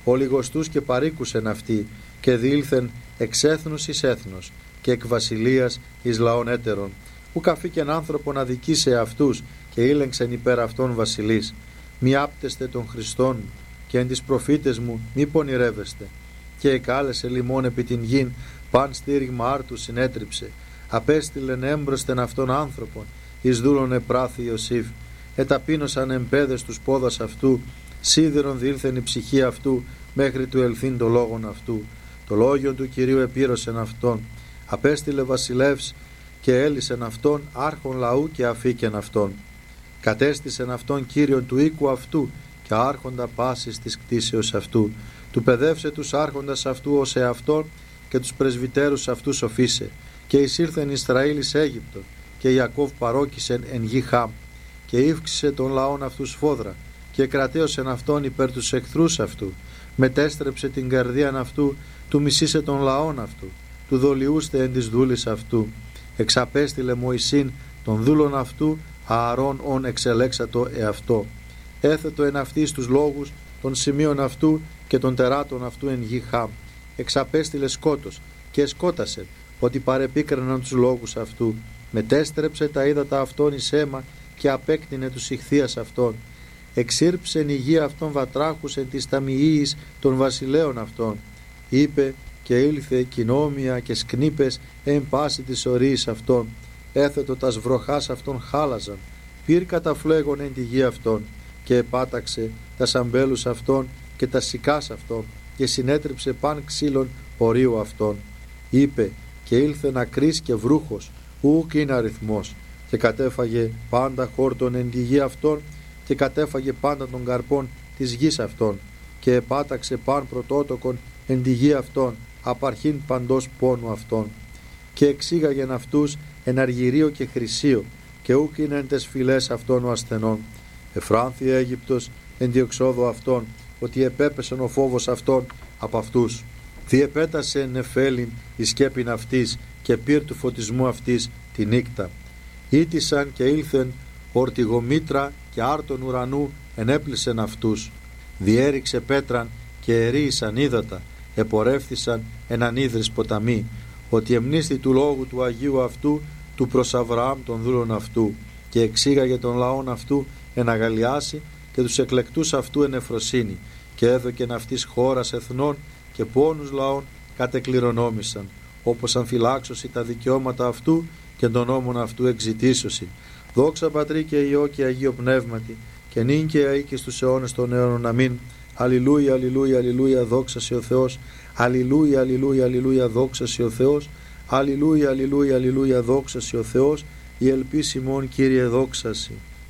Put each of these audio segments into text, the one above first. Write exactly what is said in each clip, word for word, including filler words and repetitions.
ολιγοστούς και παρήκουσεν αυτοί, και διήλθεν εξ έθνους εις έθνος, και εκ βασιλείας εις λαών έτερων, που καφήκεν άνθρωπον αδικήσε αυτούς, και ήλεγξεν υπέρ αυτών βασιλείς. Μη άπτεστε των Χριστών, και εν τις προφήτες μου μη πονηρεύεστε. Και εκάλεσε λιμών επί την γην, παν στήριγμα άρτου συνέτριψε. Απέστειλεν έμπροσθεν αυτών άνθρωπον, εις δούλων επράθη Ιωσήφ. Εταπείνωσαν εμπέδες τους πόδας αυτού, σίδηρον διήλθεν η ψυχή αυτού, μέχρι του ελθύν το λόγον αυτού. Το λόγιο του Κυρίου επήρωσεν αυτόν. Απέστειλε βασιλεύς και έλυσεν αυτόν, άρχον λαού και αφήκεν αυτόν. Κατέστησεν αυτόν Κύριον του οίκου αυτού, και άρχοντα πάσης της κτίσεως αυτού. Του παιδεύσε τους άρχοντας αυτού ως εαυτόν, και τους πρεσβυτέρους αυτού σοφίσε. Και εισήλθεν Ισραήλ εις Αίγυπτο, και Ιακώβ παρόκησεν εν γη Χάμ. Και ύφξησε των λαών αυτού σφόδρα, και κρατέωσεν αυτόν υπέρ τους εχθρούς αυτού. Μετέστρεψε την καρδίαν αυτού, του μισήσε των λαών αυτού. Του δολιούστε εν της δούλης αυτού. Εξαπέστειλε Μωυσήν των δούλων αυτού, Ααρών ον εξελέξατο εαυτό. Έθετο εν αυτής τους λόγους των σημείων αυτού και των τεράτων αυτού εν γη Χάμ. Εξαπέστειλε σκότος και σκότασε, ότι παρεπίκραναν τους λόγους αυτού. Μετέστρεψε τα ύδατα αυτών εις αίμα, και απέκτηνε τους ηχθείας αυτών. Εξήρψεν η γη αυτών βατράχους εν της ταμιείας των βασιλέων αυτών. Είπε και ήλθε κοινόμια και σκνήπες εν πάση της ορίης αυτών. Έθετο τας βροχάς αυτών χάλαζαν, πυρ καταφλέγον εν τη γη αυτών. Και επάταξε τα σαμπέλους αυτών και τα σικάς αυτών, και συνέτριψε παν ξύλων ορίου αυτών. Είπε και ήλθε ακρής και βρούχος, ούκ είναι αριθμός, και κατέφαγε πάντα χόρτον εν τη γη αυτών, και κατέφαγε πάντα των καρπών της γης αυτών, και επάταξε παν πρωτότοκον εν τη γη αυτών, απαρχήν παντός πόνου αυτών. Και εξήγαγεν αυτούς εν αργυρίο και χρυσίο, και ούκ είναι εν τες φυλές αυτών ο ασθενών. Εφράνθη Αίγυπτος εν διεξόδου αυτών, ότι επέπεσεν ο φόβος αυτών από αυτούς. Διεπέτασε νεφέλιν η σκέπην αυτής, και πυρ του φωτισμού αυτής τη νύκτα. Ήτησαν και ήλθεν ορτιγομήτρα, και άρτων ουρανού ενέπλησεν αυτούς. Διέριξε πέτραν και ερίησαν ύδατα, επορεύθησαν έναν ύδρις ποταμί, ότι εμνίστη του λόγου του Αγίου αυτού, του προς Αβραάμ των δούλων αυτού, και εξήγαγε των λαών αυτού εν αγαλιάσει, και τους εκλεκτούς αυτού εν εφροσύνη, και έδωκεν αυτής χώρας εθνών, και πόνους λαών κατεκληρονόμησαν, όπως αμφυλάξωση τα δικαιώματα αυτού, και των νόμων αυτού εξητήσωση. Δόξα Πατρί και Υιό και Αγίο Πνεύματι, και νυν και αεί και στους αιώνες των αιώνων. Αμήν. Αλληλούια, αλληλούια, αλληλούια, δόξα σε ο Θεός. Αλληλούια, αλληλούια, αλληλούια, δόξα σε ο Θεός. Αλληλούια, αλληλούια, αλληλούια, δόξα σε ο Θεός. Η ελπίς ημών, Κύριε, δόξαση.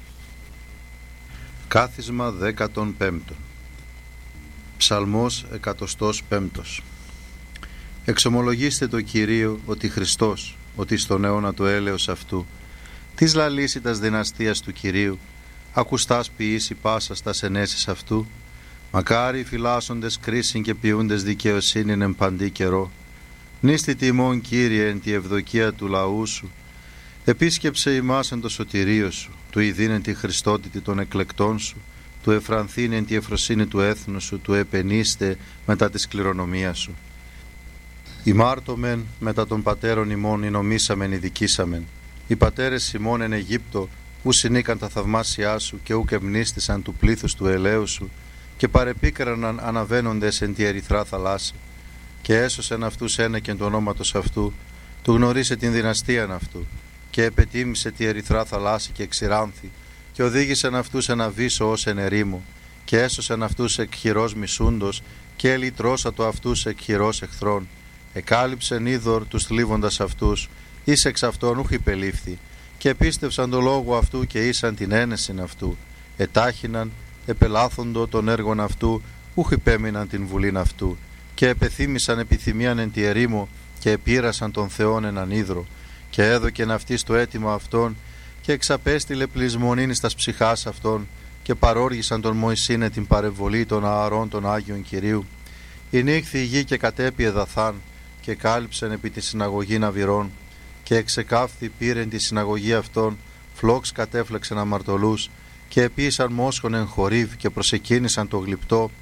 Κάθισμα δέκατον πέμπτον. Ψαλμός εκατοστός πέμπτος. Εξομολογήστε το Κυρίο ότι Χριστός, ότι στον αιώνα του έλεος αυτού, της λαλήσει τας δυναστείας του Κυρίου, ακουστάς ποιήσει πάσας τας ενέσεις αυτού. Μακάρι φυλάσσοντες κρίσιν και ποιούντες δικαιοσύνην εν παντή καιρό. Νίστη τιμών, Κύριε, εν τη ευδοκία του λαού σου. Επίσκεψε ημάς εν το σωτηρίο σου, του ειδήν εν τη χριστότητη των εκλεκτών σου, του εφρανθήν εν τη εφροσύνη του έθνου σου, του επενίστε μετά της κληρονομίας σου. Ημάρτωμεν μετά των πατέρων ημών ηνομήσαμεν ειδικήσαμεν. Οι πατέρες ημών εν Αιγύπτο, που συνήκαν τα θαυμάσια σου και ούκ εμνίστησαν του πλήθους του ελαίου σου, και παρεπίκραναν αναβαίνοντες εν τη ερυθρά θαλάσση. Και έσωσεν αυτούς ένεκεν του ονόματος αυτού, του γνωρίσε την δυναστείαν αυτού, και επετίμησε τη ερυθρά θαλάσση και εξηράνθη, και οδήγησεν αυτούς εν αβύσσο ως εν ερήμο, και έσωσεν αυτούς εκ χειρός μισούντος, και ελυτρώσατο αυτούς εκ χειρός εχθρών. Εκάλυψεν είδωρ τους θλίβοντας αυτούς, εις εξ αυτών ούχ υπελήφθη, και επίστευσαν το λόγο αυτού και ήσαν την ένεσιν αυτού. Ετάχυναν, επελάθοντο των έργων αυτού, ούχ υπέμειναν την βουλήν αυτού, και επεθύμησαν επιθυμίαν εν τη ερήμο, και επήρασαν τον Θεόν έναν ίδρο, και έδωκεν αυτής το αίτημα αυτών, και εξαπέστειλε πλεισμονήν εις τας ψυχάς αυτών, και παρόργησαν τον Μωυσήνε την παρεμβολή των Ααρών των Άγιων Κυρίου. Ηνύχθη η γη και κατέπιε δαθάν, και κάλυψεν επί τη συναγωγήν αβυρών, και εξεκάφθη πήρεν τη συναγωγή αυτών, φλόξ κατέφλεξεν αμαρτωλούς, και επίησαν μόσχον εν χορίβ, και προσεκίνησαν το γλυπτό,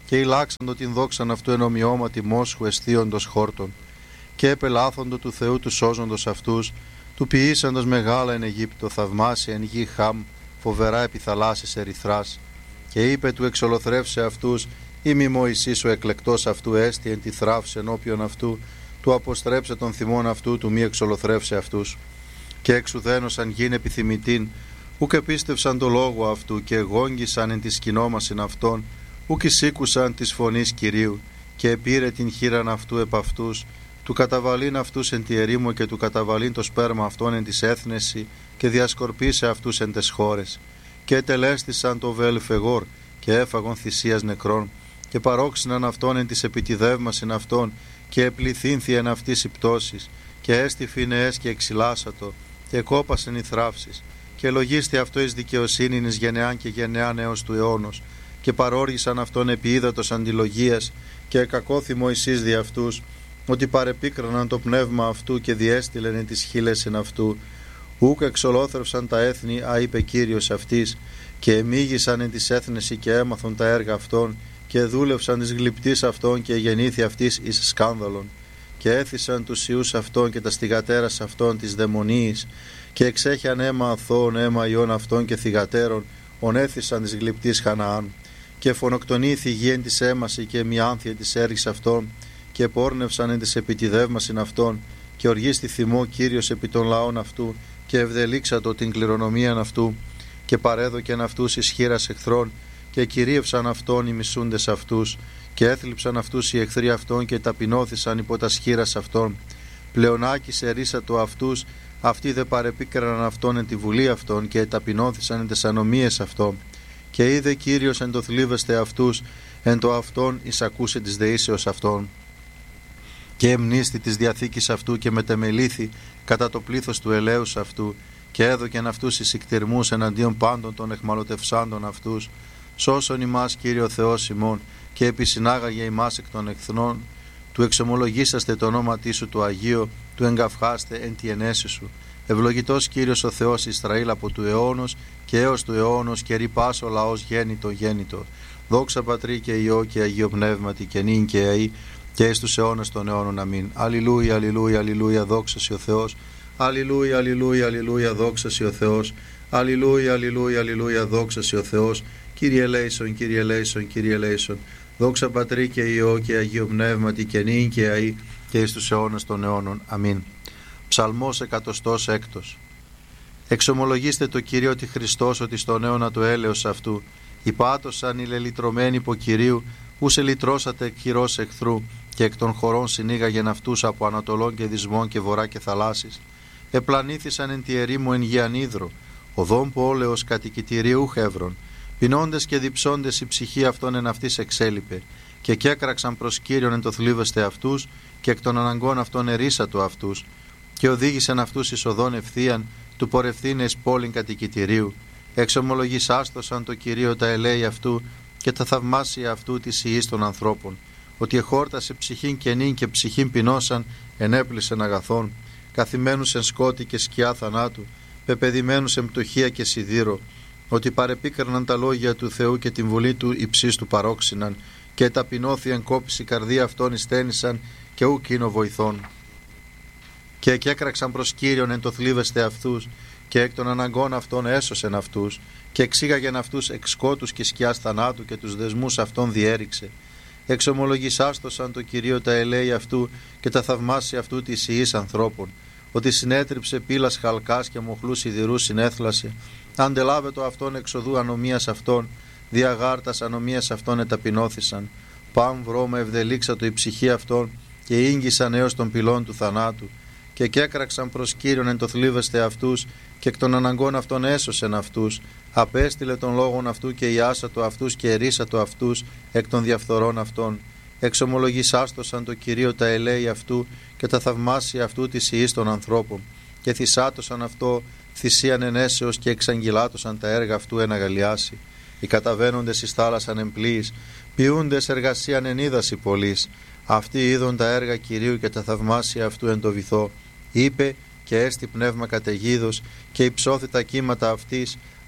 και ηλάξαντο την δόξαν αυτού εν ομοιώματι μόσχου εστίοντος χόρτων, και επελάθοντο του Θεού του σώζοντος αυτούς, του ποιήσαντος μεγάλα εν Αιγύπτο, θαυμάσια εν γη Χαμ, φοβερά επί θαλάσσης ερυθράς. Και είπε του εξολοθρεύσε αυτούς, ή μη Μωυσής ο εκλεκτός αυτού έστι εν τη θράψη ενώπιον αυτού, του αποστρέψε τον θυμών αυτού, του μη εξολοθρεύσε αυτούς. Και εξουδένωσαν γιν επιθυμητήν, ουκ επίστευσαν το λόγο αυτού, και εγόγγισαν εν τη σκηνόμασιν αυτών, ουκ εισήκουσαν της φωνής Κυρίου, και επήρε την χείραν αυτού επ' αυτούς, του καταβαλήν αυτούς εν τη ερήμο, και του καταβαλήν το σπέρμα αυτών εν της έθνεση, και διασκορπίσε αυτούς εν τες χώρες. Και ετελέστησαν το βέλφεγόρ, και έφαγον θυσίας νεκρών, και παρόξυναν αυτόν εν της επιτιδεύμασιν αυτών, και επληθύνθη εν αυτής η πτώσης, και έστι φινεές και εξυλάσατο, και κόπασεν οι θράψεις, και λογίστη αυτό εις δικαιοσύνην εις γενεάν και γενεάν έως του αιώνος, και παρόργησαν αυτόν επί ύδατος αντιλογίας, και εκακώθη Μωυσής δι' αυτούς, ότι παρεπίκραναν το πνεύμα αυτού και διέστηλεν εν τις χείλες εν αυτού, ούκ εξολόθρευσαν τα έθνη, α είπε Κύριος αυτής, και εμίγησαν εν της έθνεση και έμαθον τα έργα αυτών, και δούλευσαν της γλυπτής αυτών και γεννήθη αυτής εις σκάνδαλον, και έθισαν τους ιούς αυτών και τα στιγατέρας αυτών της δαιμονίης, και εξέχιαν αίμα αθώων αίμα ιών αυτών και θυγατέρων, ονέθισαν της γλυπτής Χαναάν, και φωνοκτονήθη γη εν της έμαση και μη άνθια της έργης αυτών, και πόρνευσαν εν της επιτιδεύμασιν αυτών, και οργίστη θυμό Κύριος επί των λαών αυτού, και ευδελίξατο την κληρονομίαν αυτού, και παρέδοκεν αυτούς εις χείρας εχθρών, και κυρίευσαν αυτόν οι μισούντες αυτούς, και έθλιψαν αυτούς οι εχθροί αυτών, και ταπεινώθησαν υπό τα σχήρας αυτών. Πλεονάκησε ρίσατο αυτούς, αυτοί δε παρεπίκραναν αυτόν εν τη βουλή αυτών, και ταπεινώθησαν εν τες ανομίες αυτών. Και είδε Κύριος εν το θλίβεστε αυτούς, εν το αυτόν εις ακούσε της δεήσεως αυτών. Και εμνίστη της διαθήκης αυτού, και μετεμελήθη κατά το πλήθος του ελέους αυτού, και έδωκεν αυτούς εις ικτηρμούς εναντίον πάντων των εχμαλωτευσάντων αυτούς. Σώσον ημάς Κύριο Θεός ημών, και επισυνάγαγε ημάς εκ των εχθρών, του εξομολογήσαστε το όνόματί σου του Αγίου, του εγκαυχάστε εν τη ενέση σου. Ευλογητός Κύριος ο Θεός Ισραήλ από του αιώνος και έως του αιώνος, και ρυπάς ο λαός γέννητο γέννητο. Δόξα Πατρί και Υιό και Αγίο Πνεύματι, και νυν και αεί και εις τους αιώνας των αιώνων. Αμήν. Αλληλούια, αλληλούια, αλληλούια, δόξα σοι ο Θεός. Αλληλούια, αλληλούια, αλληλούια, δόξα σοι ο Θεός. Αλληλούια, αλληλούια, αλληλούια, δόξα σοι ο Θεός. Κύριε ελέησον, Κύριε ελέησον, Κύριε ελέησον. Δόξα Πατρί και Υιό και Αγίο Πνεύματι, και νυν και αεί και εις τους αιώνας των αιώνων. Αμήν. Ψαλμός εκατοστός έκτος. Εξομολογήστε το Κύριο ότι Χριστός, ότι στον αιώνα του έλεος αυτού υπάτωσαν οι λελυτρωμένοι υπό Κυρίου, που σε λυτρώσατε εκ χειρός εχθρού, και εκ των χωρών συνήγαγεν αυτούς από ανατολών και δυσμών και βορρά και θαλάσσης. Επλανήθησαν εν τη ερήμου εν γη ανίδρο, οδόν πόλεως κατοικητηρίου χεύρων. Πεινώντες και διψώντες η ψυχή αυτών εν αυτής εξέλιπε, και κέκραξαν προς Κύριον εν το θλίβεστε αυτούς, και εκ των αναγκών αυτών ερίσατο αυτούς, και οδήγησαν αυτούς εις οδόν ευθείαν, του πορευθύνε εις πόλην κατοικητηρίου. Εξομολογήσάστοσαν το Κυρίο τα ελέη αυτού, και τα θαυμάσια αυτού της ιής των ανθρώπων, ότι εχόρτασε ψυχήν κενήν και ψυχήν πεινώσαν, ενέπλησεν αγαθών, καθημένους εν σκότη και σκιά θανάτου, πεπεδημένους εν πτωχία και σιδήρο, ότι παρεπίκραναν τα λόγια του Θεού και την βουλή του υψής του παρόξυναν, και ταπεινώθη εν κόπηση καρδία αυτών ειστένησαν, και ουκ είναι βοηθών. Και εκέκραξαν προς Κύριον εν το θλίβεστε αυτούς, και εκ των αναγκών αυτών έσωσεν αυτούς, και εξήγαγεν αυτούς εξ σκότους και σκιάς θανάτου, και τους δεσμούς αυτών διέριξε. Εξομολογησάστοσαν το Κυρίο τα ελέη αυτού, και τα θαυμάσια αυτού της ιής ανθρώπων, ότι συνέτριψε πύλας χαλκάς και μοχλούς σιδηρούς συνέθλασε. Αντελάβετο αυτόν εξοδού ανομίας αυτών, διαγάρτας ανομίας αυτών εταπεινώθησαν. Παν βρώμα ευδελίξατο η ψυχή αυτών, και ήγγισαν έως των πυλών του θανάτου. Και κέκραξαν προς Κύριον εν το θλίβεστε αυτούς, και εκ των αναγκών αυτών έσωσεν αυτούς. Απέστειλε των λόγων αυτού και ιάσατο αυτούς και ερίσατο αυτούς εκ των διαφθορών αυτών. Εξομολογησάστοσαν το Κυρίο τα ελέη αυτού, και τα θαυμάσια αυτού της ιής των ανθρώπων. Και θυσάτωσαν αυτό θυσίαν ενέσεως, και εξαγγυλάτωσαν τα έργα αυτού εν αγαλιάσει. Οι καταβαίνοντες εις θάλασσαν εμπλοίης, ποιούντες εργασίαν εν είδαση πολλής. Αυτοί είδον τα έργα Κυρίου και τα θαυμάσια αυτού εν το βυθό. Είπε, και έστι πνεύμα καταιγίδος, και υψώθη τα κύματα αυτής,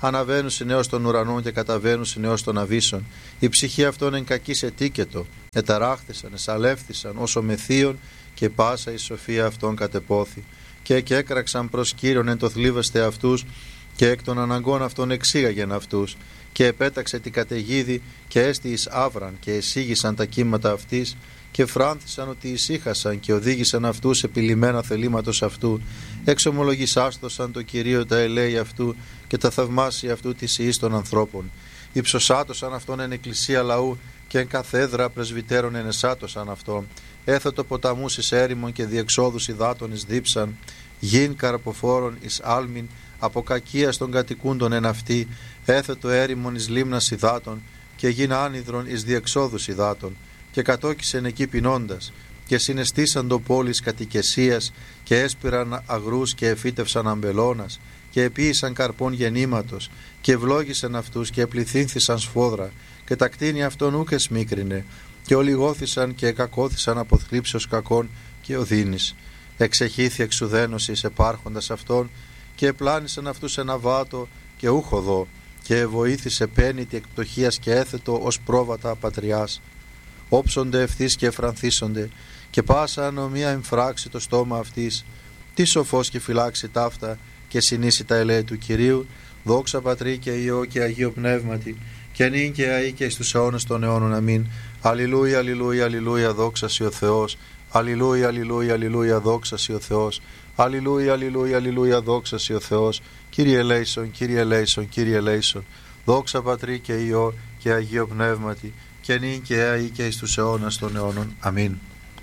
αναβαίνουσιν έως των ουρανών και καταβαίνουσιν έως των αβύσσων. Η ψυχή αυτών εν κακής ετίκετο, εταράχθησαν, εσαλεύθησαν όσο μεθύων και πάσα η σοφία αυτών κατεπόθη. Και εκέκραξαν προς Κύριον εν το θλίβεστε αυτούς και εκ των αναγκών αυτών εξήγαγεν αυτούς. Και επέταξε την καταιγίδη και έστι εις άβραν και εσήγησαν τα κύματα αυτής και φράνθησαν ότι ησύχασαν και οδήγησαν αυτούς επιλυμμένα θελήματος αυτού. Εξομολογησάστοσαν το Κυρίο τα ελέη αυτού και τα θαυμάσια αυτού της ιής των ανθρώπων. Υψωσάτωσαν αυτόν εν εκκλησία λαού και εν καθέδρα πρεσβυτέρων ενεσάτωσαν αυτόν. Έθετο ποταμούς εις έρημον και διεξόδους υδάτων εις δίψαν. Γιν καρποφόρων εις άλμην από κακίας των κατοικούντων εν αυτή. Έθετο έρημον εις λίμνας υδάτων και γιν άνυδρον εις διεξόδους υδάτων. Και κατόκισεν εκεί πεινώντας και συναισθήσαν το πόλης κατοικεσίας και έσπηραν αγρούς και εφύτευσαν αμπελώνας και επίησαν καρπών γεννήματος και ευλόγησαν αυτούς και επληθύνθησαν σφόδρα και τα κτίνη αυτών ούκ εσμίκρινε και ολιγώθησαν και εκακώθησαν από θλίψεως κακών και οδύνης. Εξεχήθη εξουδένωσης επάρχοντας αυτών και επλάνησαν αυτούς ένα βάτο και ούχοδο και βοήθησε πένητη εκπτωχίας και έθετο ως πρόβατα πατριάς. Όψονται ευθύς και εφρανθίσονται και πάσα ανομία εμφράξει το στόμα αυτής. Τι σοφός και φυλάξει ταύτα και συνήσει τα ελέη του Κυρίου. Δόξα Πατρί και Υιό και Αγίο Πνεύματι και νυν και αεί και εις τους αιώνας των αιώνων. Αμήν. Αλληλούια, αλληλούια, αλληλούια, δόξα σοι ο Θεός. Αλληλούια, αλληλούια, αλληλούια, δόξα σοι ο Θεός. Αλληλούια, αλληλούια, αλληλούια, δόξα σοι ο Θεός. Κύριε ελέησον, Κύριε ελέησον, Κύριε ελέησον. Δόξα Πατρί και Υιό και Αγίο Πνεύματι και νυν και αεί και εις τους αιώνας των αιώνων. Αμήν.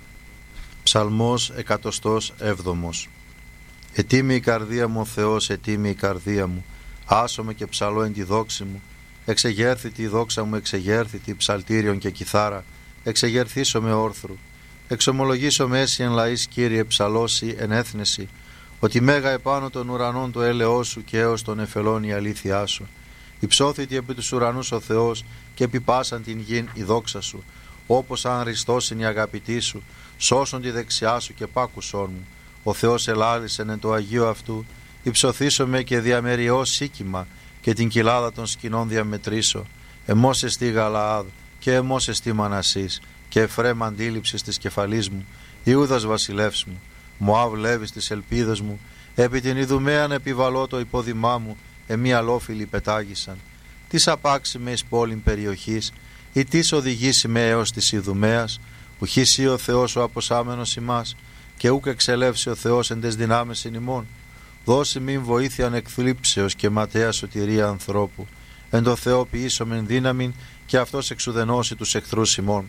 Ψαλμός εκατοστός έβδομος. Ετίμη η καρδία μου ο Θεός, ετίμη η καρδία μου. Άσομαι και ψαλώ εν τη δόξη μου. Εξεγέρθητη η δόξα μου, εξεγέρθητη ψαλτήριον και κιθάρα. Εξεγερθήσω με όρθρου. Εξομολογήσω με έσυ εν λαής, Κύριε, ψαλώσει εν έθνεση. Ότι μέγα επάνω των ουρανών το έλεος σου και έως των εφελών η αλήθειά σου. Υψώθητη επί τους ουρανούς ο Θεός και επί πάσαν την γην η δόξα σου. Όπως αν ριστώσιν η αγαπητή σου, σώσον τη δεξιά σου και πάκουσόν μου. Ο Θεός ελάλησεν εν το Αγίο αυτού. Υψωθήσω με και διαμεριώ σίκημα και την κοιλάδα των σκηνών διαμετρήσω. Εμώς εστί Γαλαάδ και εμώς εστί Μανασής και Εφραίμ αντίληψης της κεφαλής μου. Ιούδας βασιλεύς μου, Μωάβ Λέβης της ελπίδος μου. Επί την Ιδουμαίαν επιβαλώ το υπόδημά μου, εμεί αλόφιλοι πετάγησαν. Τις απάξει με εις πόλην περιοχής, ή τις οδηγήσει με έως της Ιδουμαίας, ουχήσει ο Θεός ο αποσάμενος ημάς, και ούκ εξελεύσει ο Θεός εν τες δυνάμεις εν ημών. Δώσει μην βοήθειαν εκθλίψεως και ματέα σωτηρία ανθρώπου. Εν το Θεό ποιήσομεν δύναμην και αυτός εξουδενώσει τους εχθρούς ημών.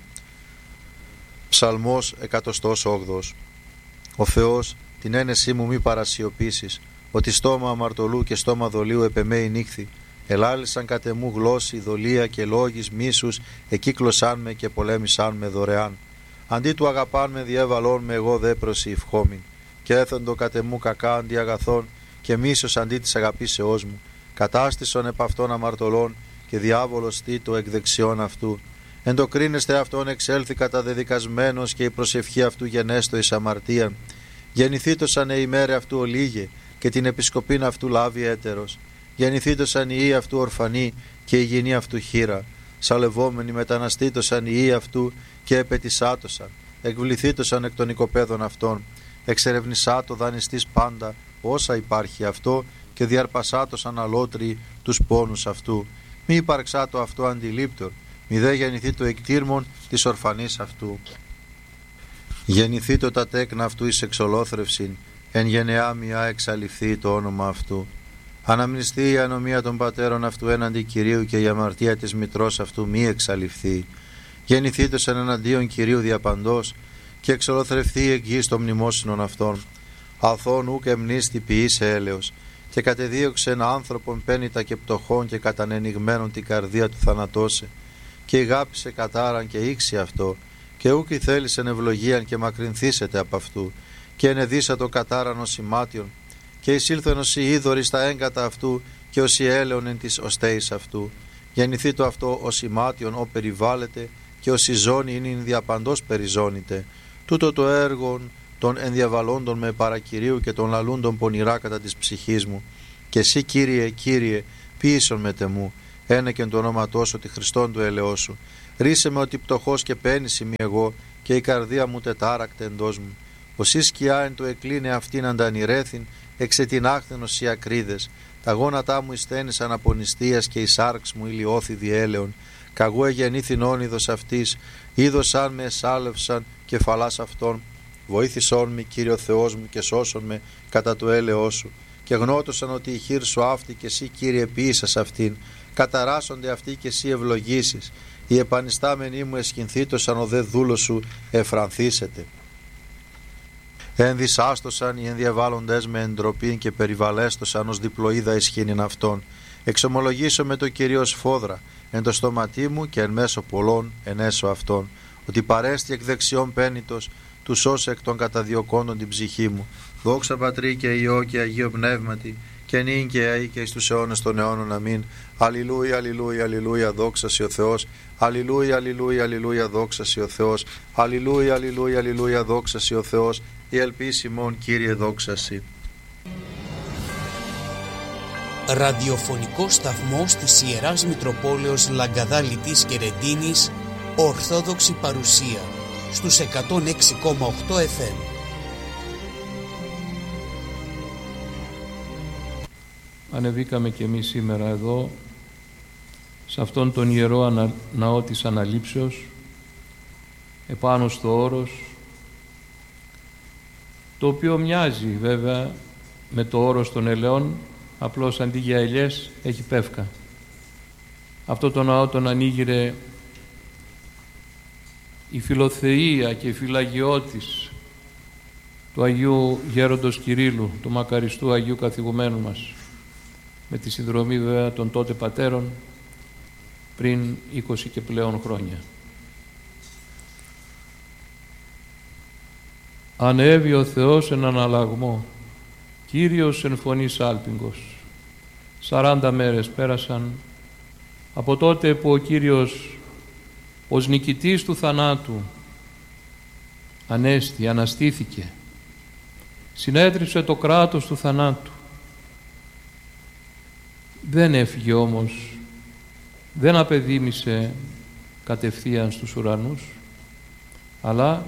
Ψαλμός εκατοστός όγδοος. Ο Θεός την ένεσή μου μη παρασιωπήσεις, ότι στόμα αμαρτωλού και στόμα δολίου επεμέει νύχθη. Ελάλησαν κατ' εμού γλώσσοι, δολία και λόγης μίσους, εκύκλωσάν με και πολέμησάν με δωρεάν. Αντί του αγαπάν με διέβαλόν με εγώ δε προσηυχόμην. Και έθεντο κατ' εμού κακά αντί αγαθών και μίσος αντί της αγαπήσεώς μου. Κατάστησον επ' αυτών αμαρτωλών και διάβολος τίτο εκ δεξιών αυτού. Εν το κρίνεστε αυτόν εξέλθει καταδεδικασμένος και η προσευχή αυτού γενέστο εις αμαρτίαν. Γεννηθήτωσαν η ημέρα αυτού ολίγε και την επισκοπήν αυτού λάβει έτερος. Γεννηθήτωσαν η ή αυτού ορφανή και η γυνή αυτού χείρα. Σαλευόμενοι μεταναστήτωσαν η ή αυτού και επετισάτωσαν. Εκβληθήτωσαν εκ των οικοπαίδων αυτών. Εξερευνησάτο δανειστής πάντα όσα υπάρχει αυτό και διαρπασάτωσαν αλότριοι τους πόνους αυτού. Μη υπαρξάτο αυτό αντιλήπτορ, μη δε γεννηθεί το εκτήρμον της ορφανής αυτού. Γεννηθεί το τα τέκνα αυτού εις εξολόθρευσιν, εν γενεά μια εξαλειφθεί το όνομα αυτού. Αναμνηστεί η ανομία των πατέρων αυτού έναντι Κυρίου και η αμαρτία της μητρός αυτού μη εξαλειφθεί. Γεννηθήτωσαν εναντίον Κυρίου διαπαντός και εξολοθρευθεί εκ γης των μνημόσυνων αυτών. Αθών ούκ εμνίστη ποιήσε έλεος και κατεδίωξεν άνθρωπον πένητα και πτωχών και κατανενιγμένον την καρδία του θανατώσε. Και ηγάπησε κατάραν και ήξι αυτό και ούκ θέλησεν ευλογίαν και μακρυνθήσετε από αυτού και ενεδίσατο κατάραν ως ημάτιον και εισήλθεν ως η είδωρη στα έγκατα αυτού και ως η έλεον εν της οστέης αυτού. Γεννηθεί το αυτό ως ημάτιον ο περιβάλλεται και ως η ζώνη είναι διαπαντός περιζώνητε. Τούτο το έργο των ενδιαβαλόντων με παρακυρίου και των λαλούντων πονηρά κατά της ψυχής μου. Και εσύ Κύριε, Κύριε, Ποιήσον με τεμού, ένεκεν το όνοματό σου, τη Χριστόν του έλεος σου. Ρίσε με ότι πτωχός και πένης είμαι εγώ, και η καρδία μου τετάρακτε εντός μου. Οσί σκιά εν το εκλίνε αυτήν αντανηρέθην, εξετινάχθενος οι ακρίδες. Τα γόνατά μου εισθένησαν από νηστείας και η σάρξ μου ηλιώθη διέλεον. Καγού εγεννήθην όνειδος αυτής, είδωσαν με εσάλευσαν κεφαλάς αυτών. Βοήθησόν με, Κύριο Θεός μου, και σώσον με κατά το έλεος σου. Και γνώτωσαν ότι η χείρ σου αυτή και εσύ, Κύριε, ποιήσας αυτήν. Καταράσσονται αυτοί και εσύ ευλογήσεις. Οι επανιστάμενοι μου εσχυνθήτωσαν, ο δε δούλος σου εφρανθήσεται. Ενδυσάστοσαν οι ενδιαβάλλοντες με εντροπήν και περιβαλέστοσαν ως διπλοίδα ισχύνην αυτών. Εξομολογήσω με το Κυρίως φόδρα εν το στόματί μου και εν μέσω πολλών εν έσω αυτών, ότι παρέστη εκ δεξιών πένητος του σώσε εκ των καταδιωκόντων την ψυχή μου. Δόξα Πατρί και Υιό και Αγίο Πνεύματι, και νυν και αεί και εις τους αιώνες των αιώνων. Αμήν. Αλληλούια, αλληλούια, αλληλούια, δόξα σοι ο Θεός. Αλληλούια, αλληλούια, αλληλούια, δόξα σοι ο Θεός. Αλληλούια, αλληλούια, αλληλούια, δόξα σοι ο Θεός. Η ελπίση ημών, Κύριε, δόξα σοι. Ραδιοφωνικός σταθμός της Ιεράς Μητροπόλεως Λαγκαδά Λιτής και Ρεντίνης, Ορθόδοξη παρουσία στους εκατόν έξι κόμμα οκτώ εφ εμ. Ανεβήκαμε και εμείς σήμερα εδώ, σε αυτόν τον Ιερό ανα... Ναό της Αναλήψεως, επάνω στο όρος, το οποίο μοιάζει βέβαια με το όρος των ελαιών, απλώς αντί για ελιές έχει πεύκα. Αυτό το ναό τον ανοίγειρε η φιλοθεία και η φυλαγιώτης του Αγίου Γέροντος Κυρίλλου, του μακαριστού Αγίου Καθηγουμένου μας, με τη συνδρομή βέβαια των τότε πατέρων πριν είκοσι και πλέον χρόνια. Ανέβη ο Θεός εν αναλλαγμό, Κύριος εν φωνής άλπιγγος. Σαράντα μέρες πέρασαν από τότε που ο Κύριος ως νικητής του θανάτου ανέστη, αναστήθηκε, συνέτριψε το κράτος του θανάτου. Δεν έφυγε όμως, δεν απεδίμησε κατευθείαν στους ουρανούς, αλλά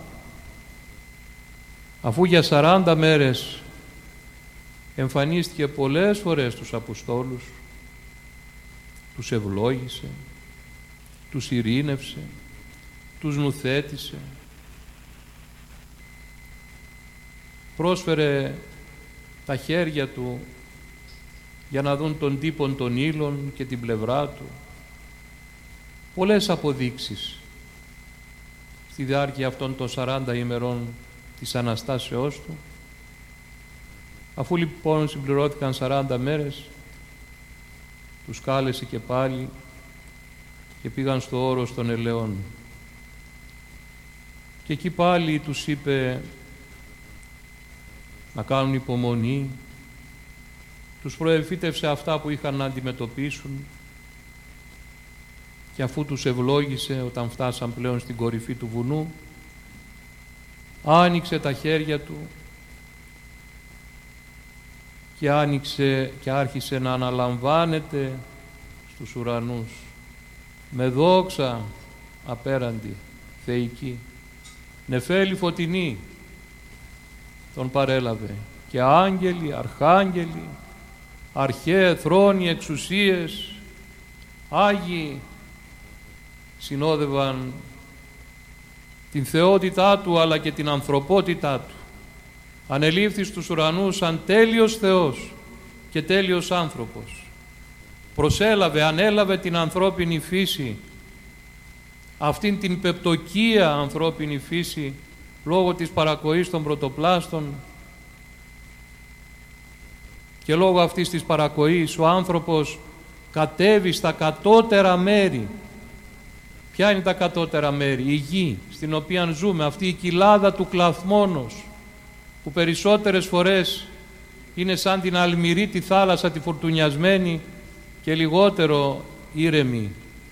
αφού για σαράντα μέρες εμφανίστηκε πολλές φορές στους Αποστόλους, τους ευλόγησε, τους ειρήνευσε, τους νουθέτησε, πρόσφερε τα χέρια του για να δουν τον τύπον των ύλων και την πλευρά του. Πολλές αποδείξεις στη διάρκεια αυτών των σαράντα ημερών της Αναστάσεώς του. Αφού λοιπόν συμπληρώθηκαν σαράντα μέρες, τους κάλεσε και πάλι και πήγαν στο όρος των ελαιών. Και εκεί πάλι τους είπε να κάνουν υπομονή, τους προεφήτευσε αυτά που είχαν να αντιμετωπίσουν, και αφού τους ευλόγησε όταν φτάσαν πλέον στην κορυφή του βουνού, άνοιξε τα χέρια του και άνοιξε και άρχισε να αναλαμβάνεται στους ουρανούς με δόξα απέραντη, θεϊκή. Νεφέλη φωτεινή τον παρέλαβε, και άγγελοι, αρχάγγελοι, αρχαίε, θρόνοι, εξουσίες, Άγιοι συνόδευαν την θεότητά του αλλά και την ανθρωπότητά του. Ανελήφθη στους ουρανούς σαν τέλειος Θεός και τέλειος άνθρωπος. Προσέλαβε, ανέλαβε την ανθρώπινη φύση, αυτήν την πεπτοκία ανθρώπινη φύση, λόγω της παρακοής των πρωτοπλάστων, και λόγω αυτής της παρακοής ο άνθρωπος κατέβει στα κατώτερα μέρη. Ποια είναι τα κατώτερα μέρη? Η γη στην οποία ζούμε, αυτή η κοιλάδα του κλαθμόνος, που περισσότερες φορές είναι σαν την αλμυρή τη θάλασσα τη φορτουνιασμένη και λιγότερο ήρεμη.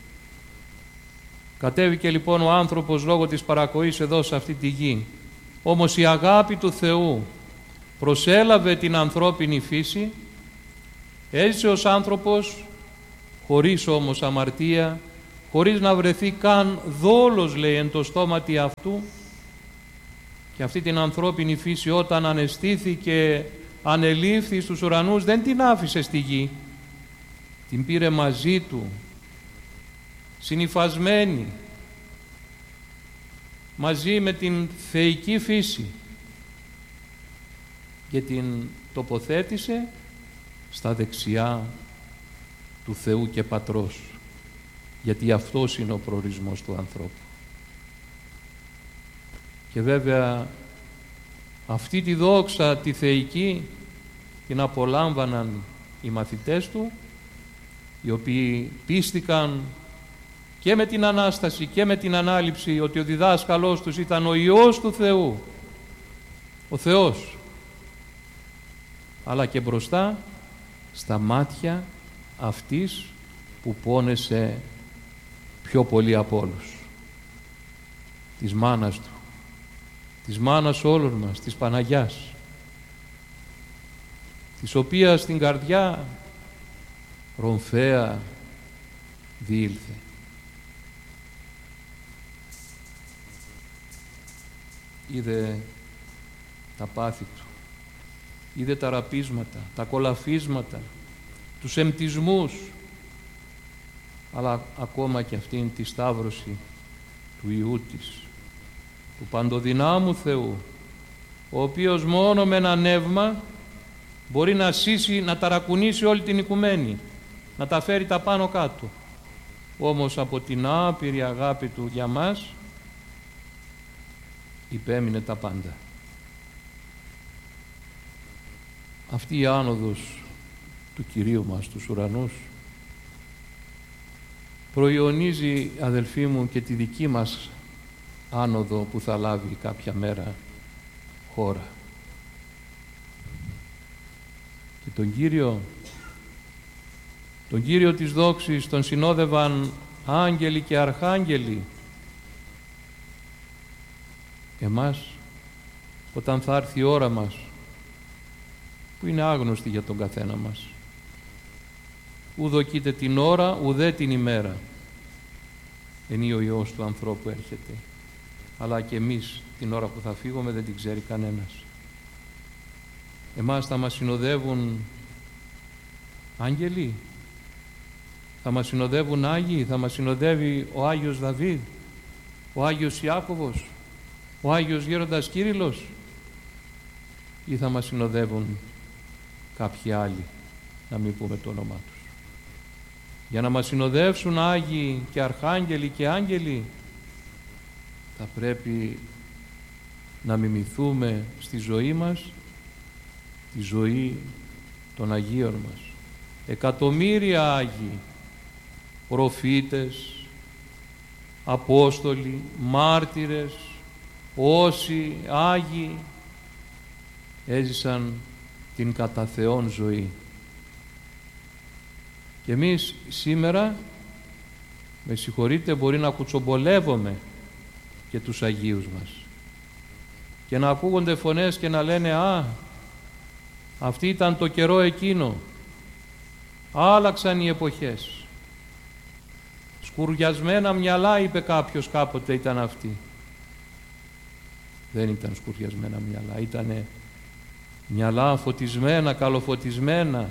Κατέβηκε λοιπόν ο άνθρωπος λόγω της παρακοής εδώ σε αυτή τη γη. Όμως η αγάπη του Θεού προσέλαβε την ανθρώπινη φύση, έζησε ως άνθρωπος χωρίς όμως αμαρτία, χωρίς να βρεθεί καν δόλος, λέει, εν το στόματι αυτού. Και αυτή την ανθρώπινη φύση όταν ανεστήθηκε, ανελήφθη στους ουρανούς, δεν την άφησε στη γη, την πήρε μαζί του, συνυφασμένη, μαζί με την θεϊκή φύση, και την τοποθέτησε στα δεξιά του Θεού και Πατρός, γιατί αυτός είναι ο προορισμός του ανθρώπου. Και βέβαια αυτή τη δόξα τη θεϊκή την απολάμβαναν οι μαθητές του, οι οποίοι πίστηκαν και με την Ανάσταση και με την Ανάληψη ότι ο διδάσκαλός τους ήταν ο Υιός του Θεού, ο Θεός, αλλά και μπροστά στα μάτια αυτής που πόνεσε πιο πολύ από όλους, της μάνας του, της μάνας όλων μας, της Παναγιάς, της οποίας στην καρδιά ρομφαία διήλθε. Είδε τα πάθη του, είδε τα ραπίσματα, τα κολαφίσματα, τους εμπτισμούς, αλλά ακόμα και αυτήν τη σταύρωση του Υιού της, του παντοδυνάμου Θεού, ο οποίος μόνο με ένα νεύμα μπορεί να σύσει, να ταρακουνήσει όλη την οικουμένη, να τα φέρει τα πάνω κάτω. Όμως από την άπειρη αγάπη του για μας υπέμεινε τα πάντα. Αυτή η άνοδος του Κυρίου μας στους ουρανούς προϊονίζει, αδελφοί μου, και τη δική μας άνοδο που θα λάβει κάποια μέρα χώρα. Και τον Κύριο, τον Κύριο της δόξης τον συνόδευαν άγγελοι και αρχάγγελοι. Εμάς, όταν θα έρθει η ώρα μας, που είναι άγνωστη για τον καθένα μας, ουδοκείται την ώρα ουδέ την ημέρα, είναι ο Υιός του ανθρώπου έρχεται, αλλά και εμείς την ώρα που θα φύγουμε δεν την ξέρει κανένας. Εμάς θα μας συνοδεύουν άγγελοι, θα μας συνοδεύουν Άγιοι, θα μας συνοδεύει ο Άγιος Δαβίδ, ο Άγιος Ιάκωβος, ο Άγιος Γέροντας Κύριλλος, ή θα μας συνοδεύουν κάποιοι άλλοι, να μην πούμε το όνομά τους. Για να μας συνοδεύσουν Άγιοι και Αρχάγγελοι και Άγγελοι, θα πρέπει να μιμηθούμε στη ζωή μας τη ζωή των Αγίων μας. Εκατομμύρια Άγιοι, προφήτες, Απόστολοι, μάρτυρες, όσοι Άγιοι έζησαν την κατά Θεόν ζωή. Και εμείς σήμερα, με συγχωρείτε, μπορεί να κουτσομπολεύουμε και τους Αγίους μας και να ακούγονται φωνές και να λένε «Α, αυτή ήταν το καιρό εκείνο, άλλαξαν οι εποχές, σκουριασμένα μυαλά», είπε κάποιος κάποτε, ήταν αυτοί. Δεν ήταν σκουριασμένα μυαλά, ήτανε μυαλά φωτισμένα, καλοφωτισμένα,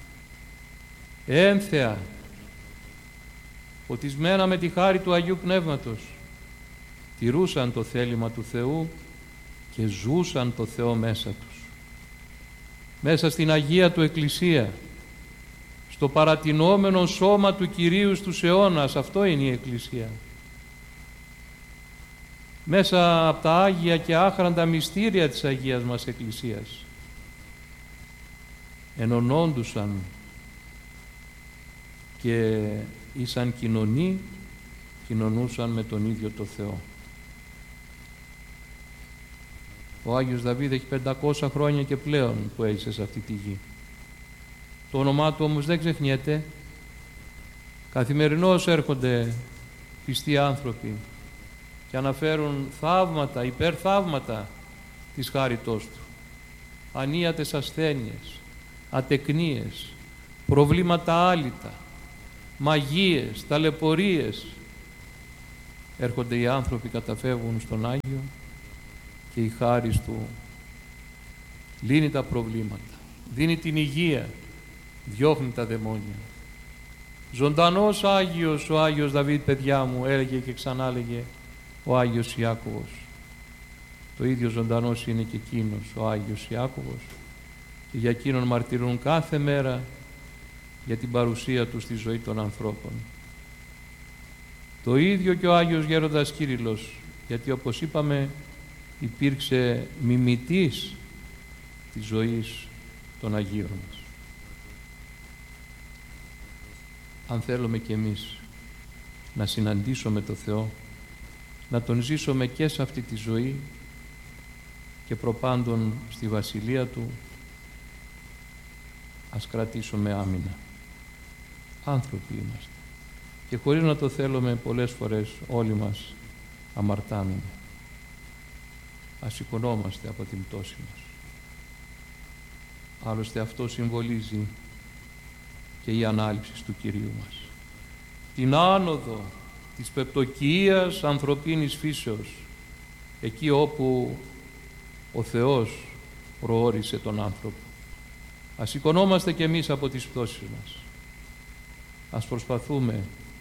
ένθεα, φωτισμένα με τη χάρη του Αγίου Πνεύματος. Τηρούσαν το θέλημα του Θεού και ζούσαν το Θεό μέσα τους. Μέσα στην Αγία του Εκκλησία, στο παρατηνόμενο σώμα του Κυρίου στους αιώνας, αυτό είναι η Εκκλησία. Μέσα από τα Άγια και άχραντα μυστήρια της Αγίας μας Εκκλησίας ενωνόντουσαν και ήσαν κοινωνοί, κοινωνούσαν με τον ίδιο το Θεό. Ο Άγιος Δαβίδ έχει πεντακόσια χρόνια και πλέον που έζησε σε αυτή τη γη. Το όνομά του όμως δεν ξεχνιέται. Καθημερινώς έρχονται πιστοί άνθρωποι και αναφέρουν θαύματα, υπερθαύματα της χάριτός του. Ανίατες ασθένειες, ατεκνίες, προβλήματα άλυτα, μαγείες, ταλαιπωρίες, έρχονται οι άνθρωποι, καταφεύγουν στον Άγιο και η χάρις Του λύνει τα προβλήματα, δίνει την υγεία, διώχνει τα δαιμόνια. Ζωντανός Άγιος ο Άγιος Δαβίδ, παιδιά μου, έλεγε και ξανά έλεγε ο Άγιος Ιάκωβος. Το ίδιο ζωντανός είναι και εκείνος ο Άγιος Ιάκωβος και για εκείνον μαρτυρούν κάθε μέρα για την παρουσία Του στη ζωή των ανθρώπων. Το ίδιο και ο Άγιος Γέροντας Κύριλλος, γιατί όπως είπαμε υπήρξε μιμητής της ζωής των Αγίων μας. Αν θέλουμε κι εμείς να συναντήσουμε το Θεό, να Τον ζήσουμε και σε αυτή τη ζωή και προπάντων στη Βασιλεία Του, ας κρατήσουμε άμυνα. Άνθρωποι είμαστε και χωρίς να το θέλουμε πολλές φορές όλοι μας αμαρτάνουμε. Ας σηκωνόμαστε από την πτώση μας. Άλλωστε αυτό συμβολίζει και η ανάληψη του Κυρίου μας. Την άνοδο της πεπτοκυίας ανθρωπίνης φύσεως, εκεί όπου ο Θεός προόρισε τον άνθρωπο. Ας σηκωνόμαστε κι εμείς από τις πτώσεις μας. Ας προσπαθούμε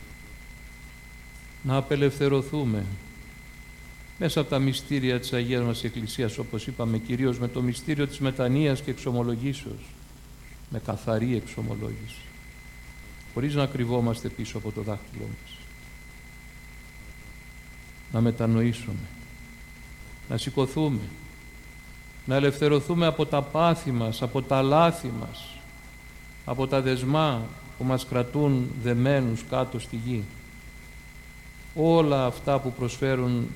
να απελευθερωθούμε μέσα από τα μυστήρια της Αγίας μας Εκκλησίας, όπως είπαμε, κυρίως με το μυστήριο της μετανοίας και εξομολογήσεως, με καθαρή εξομολόγηση, χωρίς να κρυβόμαστε πίσω από το δάχτυλό μας. Να μετανοήσουμε, να σηκωθούμε, να ελευθερωθούμε από τα πάθη μας, από τα λάθη μας, από τα δεσμά που μας κρατούν δεμένους κάτω στη γη. Όλα αυτά που προσφέρουν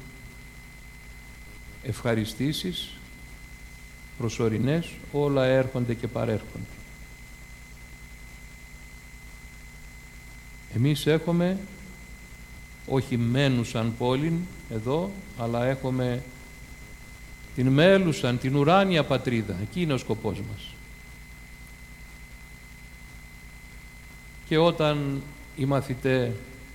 ευχαριστήσεις προσωρινές, όλα έρχονται και παρέρχονται. Εμείς έχουμε όχι μένουσαν πόλην εδώ, αλλά έχουμε την μέλουσαν, την ουράνια πατρίδα. Εκεί είναι ο σκοπός μας. Και όταν οι μαθητές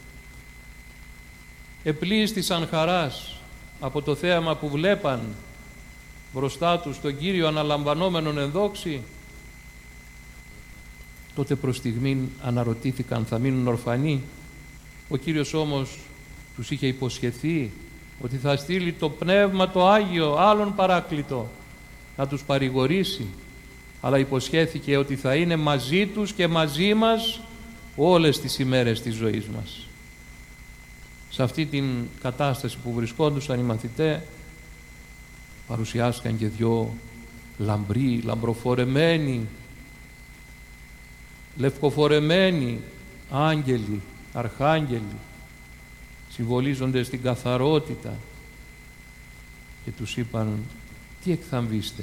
επλήστησαν χαράς από το θέαμα που βλέπαν μπροστά τους τον Κύριο αναλαμβανόμενον εν δόξη, τότε προς στιγμήν αναρωτήθηκαν θα μείνουν ορφανοί. Ο Κύριος όμως τους είχε υποσχεθεί ότι θα στείλει το Πνεύμα το Άγιο, άλλον παράκλητο, να τους παρηγορήσει, αλλά υποσχέθηκε ότι θα είναι μαζί τους και μαζί μας όλες τις ημέρες της ζωής μας. Σε αυτή την κατάσταση που βρισκόντουσαν οι μαθητές, παρουσιάστηκαν και δυο λαμπροί, λαμπροφορεμένοι, λευκοφορεμένοι άγγελοι, αρχάγγελοι, συμβολίζονται στην καθαρότητα, και τους είπαν τι εκθαμβείστε.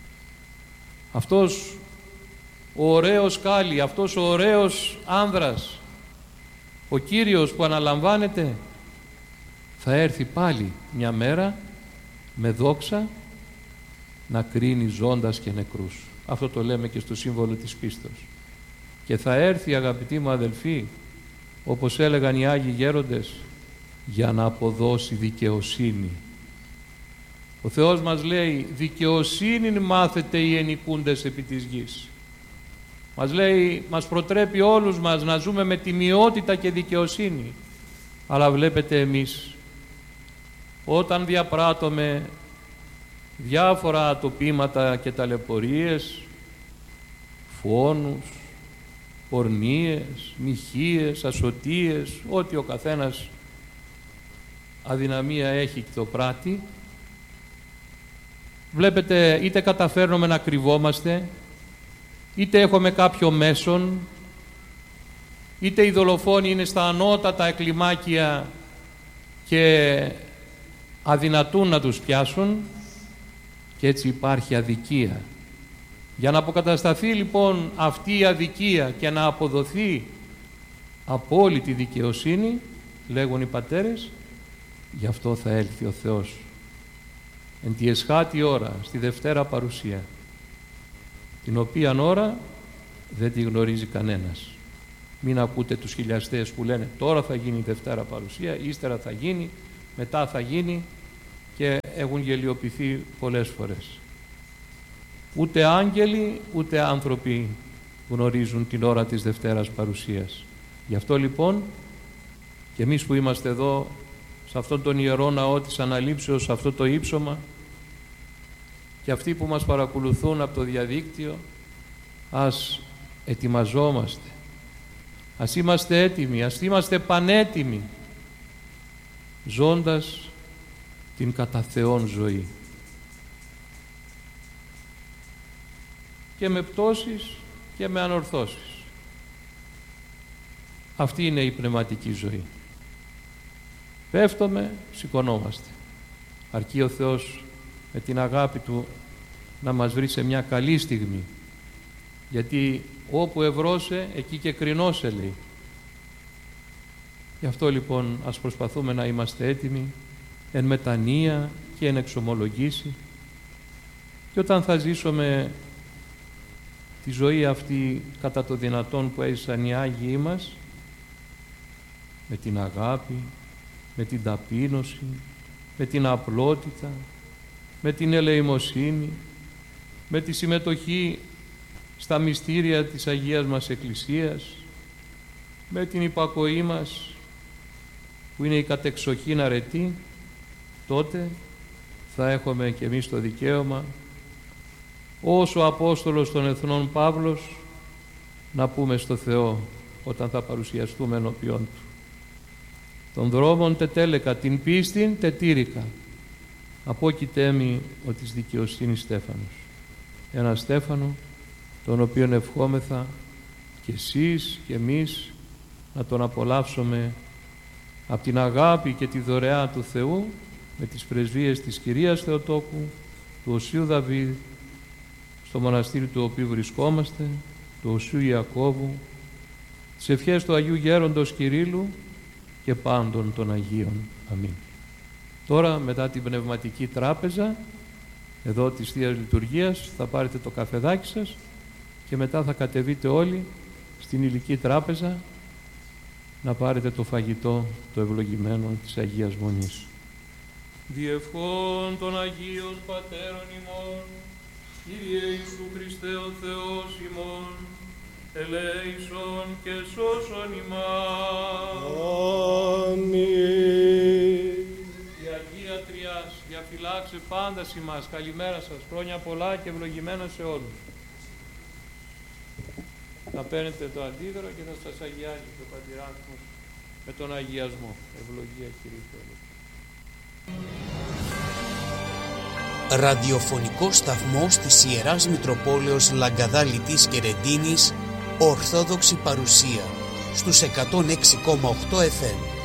Αυτός ο ωραίος κάλλη, αυτός ο ωραίος άνδρας, ο Κύριος που αναλαμβάνεται, θα έρθει πάλι μια μέρα με δόξα να κρίνει ζώντας και νεκρούς. Αυτό το λέμε και στο σύμβολο της πίστος. Και θα έρθει, αγαπητοί μου αδελφοί, όπως έλεγαν οι Άγιοι Γέροντες, για να αποδώσει δικαιοσύνη. Ο Θεός μας λέει δικαιοσύνη μάθετε οι ενοικούντες επί της γης. Μας λέει, μας προτρέπει όλους μας να ζούμε με τιμιότητα και δικαιοσύνη. Αλλά βλέπετε εμείς, όταν διαπράττουμε διάφορα ατοπήματα και ταλαιπωρίες, φόνους, πορνίες, μοιχείες, ασωτίες, ό,τι ο καθένας αδυναμία έχει και το πράττει, βλέπετε είτε καταφέρνουμε να κρυβόμαστε, είτε έχουμε κάποιο μέσον, είτε οι δολοφόνοι είναι στα ανώτατα εκκλιμάκια και αδυνατούν να τους πιάσουν, και έτσι υπάρχει αδικία. Για να αποκατασταθεί λοιπόν αυτή η αδικία και να αποδοθεί απόλυτη δικαιοσύνη, λέγουν οι πατέρες, γι' αυτό θα έλθει ο Θεός εν τη εσχάτη ώρα, στη Δευτέρα Παρουσία, την οποία ώρα δεν τη γνωρίζει κανένας. Μην ακούτε τους χιλιαστές που λένε τώρα θα γίνει η Δευτέρα Παρουσία, ύστερα θα γίνει, μετά θα γίνει, και έχουν γελιοποιηθεί πολλές φορές. Ούτε άγγελοι ούτε άνθρωποι γνωρίζουν την ώρα της Δευτέρας Παρουσίας. Γι' αυτό λοιπόν και εμείς που είμαστε εδώ σε αυτόν τον Ιερό Ναό της Αναλήψεως, σε αυτό το ύψωμα, και αυτοί που μας παρακολουθούν από το διαδίκτυο, ας ετοιμαζόμαστε, ας είμαστε έτοιμοι, ας είμαστε πανέτοιμοι, ζώντας την κατά Θεόν ζωή. Και με πτώσεις και με ανορθώσεις. Αυτή είναι η πνευματική ζωή. Πέφτουμε, σηκωνόμαστε. Αρκεί ο Θεός με την αγάπη Του να μας βρει σε μια καλή στιγμή. Γιατί όπου ευρώσε, εκεί και κρινώσε, λέει. Γι' αυτό λοιπόν ας προσπαθούμε να είμαστε έτοιμοι εν μετανία και εν εξομολογήσει, και όταν θα ζήσουμε τη ζωή αυτή κατά το δυνατόν που έζησαν οι Άγιοι μας, με την αγάπη, με την ταπείνωση, με την απλότητα, με την ελεημοσύνη, με τη συμμετοχή στα μυστήρια της Αγίας μας Εκκλησίας, με την υπακοή μας που είναι η κατεξοχήν αρετή, τότε θα έχουμε και εμείς το δικαίωμα, ως ο Απόστολος των Εθνών Παύλος, να πούμε στο Θεό όταν θα παρουσιαστούμε ενώπιον Του: των δρόμων τετέλεκα, την πίστην τετήρικα, απόκειτέ μη ο της δικαιοσύνης στέφανος. Ένα στέφανο τον οποίον ευχόμεθα και εσείς και εμείς να τον απολαύσουμε από την αγάπη και τη δωρεά του Θεού, με τις πρεσβείες της Κυρίας Θεοτόκου, του Οσίου Δαβίδ, στο μοναστήρι του οποίου βρισκόμαστε, του Οσίου Ιακώβου, τις ευχές του Αγίου Γέροντος Κυρίλλου και πάντων των Αγίων. Αμήν. Τώρα, μετά την πνευματική τράπεζα εδώ της Θείας Λειτουργίας, θα πάρετε το καφεδάκι σας και μετά θα κατεβείτε όλοι στην Υλική Τράπεζα να πάρετε το φαγητό το ευλογημένο της Αγίας Μονής. Διευχών των Αγίων Πατέρων ημών, Κύριε Ιησού Χριστέ ο Θεός ημών, ελέησον και σώσον ημάς. Αμήν. Η Αγία Τριάς διαφυλάξε πάντα ημάς. Καλημέρα σας, χρόνια πολλά και ευλογημένα σε όλους. Θα παίρνετε το αντίδωρο και θα σας αγιάζει το Πατηράρχος με τον αγιασμό. Ευλογία Κύριε Θεέ. Ραδιοφωνικό σταθμός της Ιεράς Μητροπόλεως Λαγκαδά Λιτής και Ρεντίνης, Ορθόδοξη Παρουσία, στους εκατόν έξι κόμμα οκτώ εφ εμ.